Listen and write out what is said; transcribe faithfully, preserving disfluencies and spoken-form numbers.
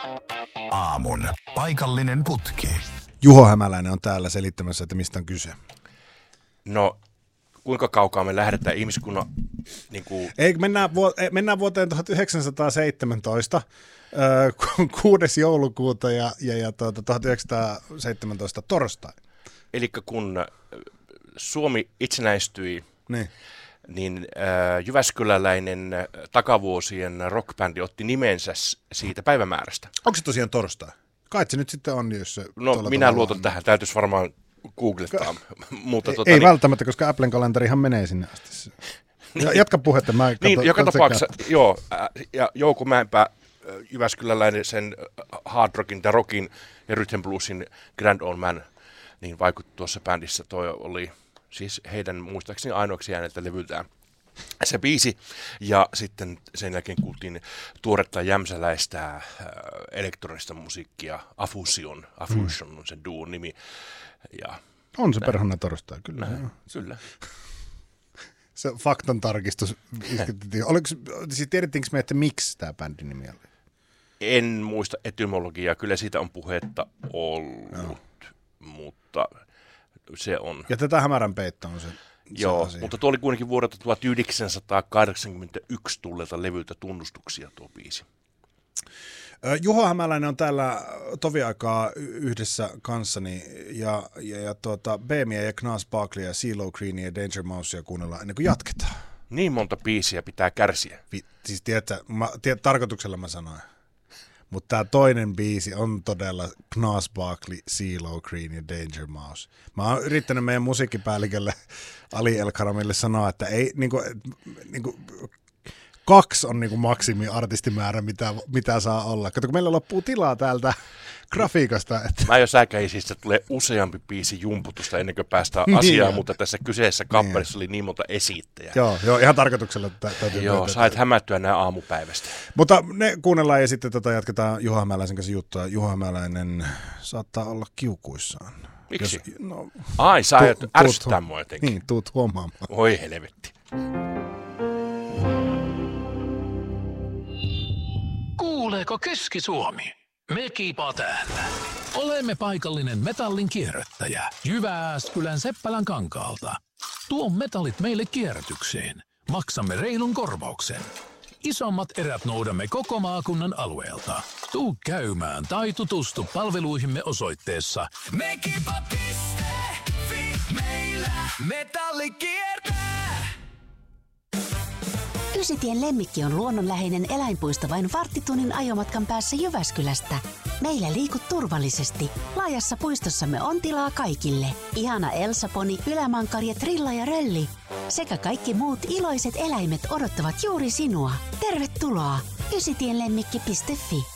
Aamun paikallinen putki. Juho Hämäläinen on täällä selittämässä, että mistä on kyse. No, kuinka kaukaa me lähdetään ihmiskunnan... Niin kuin... Ei, mennään, vu- mennään vuoteen tuhatyhdeksänsataaseitsemäntoista, äh, kuudes joulukuuta ja, ja, ja tuota, tuhatyhdeksänsataaseitsemäntoista torstai. Eli kun Suomi itsenäistyi, niin, niin äh, jyväskyläläinen takavuosien rockbändi otti nimensä siitä päivämäärästä. Onko se tosiaan torstai? Kai se nyt sitten on, jos se... No, minä luotan on. tähän. Täytyisi varmaan googlettaa. Mutta, ei tuota, ei niin... välttämättä, koska Applen kalenterihan menee sinne asti. Ja, jatka puhetta. Mä niin, kato, joka tapauksessa, joo. Ja Jouko Mäenpää, jyväskyläläinen sen hard rockin, tai rockin ja rhythm bluesin grand old man, niin vaikutti tuossa bändissä. Toi oli siis heidän muistaakseni ainoaksi ääneltä levyltään se biisi, ja sitten sen jälkeen kuultiin tuoretta jämsäläistä äh, elektronista musiikkia, Afusion, Afusion mm. on se duon nimi. Ja on se perhana torstai, kyllä. Näin, kyllä. Se faktan tarkistus. Oliko, siis tiedettiinkö me, että miksi tämä bändin nimi oli? En muista etymologiaa, kyllä siitä on puhetta ollut, no. mutta se on... Ja tätä hämärän peitto on se. Joo, mutta tuo oli kuitenkin vuodelta tuhatyhdeksänsataakahdeksankymmentäyksi tulleelta levyltä tunnustuksia tuo biisi. Juho Hämäläinen on täällä toviaikaa yhdessä kanssani ja, ja, ja tuota, Beemia ja Knas Barkleya ja CeeLo Greenia ja Danger Mousea kuunnellaan ennen kuin jatketaan. Niin monta biisiä pitää kärsiä. Vi, siis tiedätkö, mä, tiedät, tarkoituksella mä sanoin. Mutta tämä toinen biisi on todella Knas Barkley, CeeLo Green ja Danger Mouse. Mä oon yrittänyt meidän musiikkipäällikölle Ali El-Karamille sanoa, että ei, niinku, niinku, kaksi on niinku maksimi artistimäärä, mitä, mitä saa olla. Kato, kun meillä loppuu tilaa täältä grafiikasta. Että... Mä jo säkäisistä tulee useampi biisi jumputusta ennen kuin päästään asiaan, niin, mutta tässä kyseessä kappaleessa niin. oli niin monta esittäjää. Joo, joo ihan tarkoituksella. Täytyy joo, sait hämättyä nämä aamupäivästä. Mutta ne kuunnellaan ja sitten tota jatketaan Juho Hämäläisen kanssa juttua. Juho Hämäläinen saattaa olla kiukuissaan. Miksi? Jos, no, Ai, sä aiot ärsyttää mua jotenkin. Niin, tuut huomaamaan. Oi helvetti. Kuuleeko Keski-Suomi? Me kiipa täällä. Olemme paikallinen metallin kierrättäjä Jyväskylän Seppälän kankaalta. Tuo metallit meille kierrätykseen. Maksamme reilun korvauksen. Isommat erät noudamme koko maakunnan alueelta. Tuu käymään tai tutustu palveluihimme osoitteessa mekipa piste fi. Meillä metalli kiertää. Ysitien Lemmikki on luonnonläheinen eläinpuisto vain varttitunnin ajomatkan päässä Jyväskylästä. Meillä liikut turvallisesti. Laajassa puistossamme on tilaa kaikille. Ihana Elsa-poni, ylämankari ja trilla ja rölli. Sekä kaikki muut iloiset eläimet odottavat juuri sinua. Tervetuloa! ysitienlemmikki piste fi.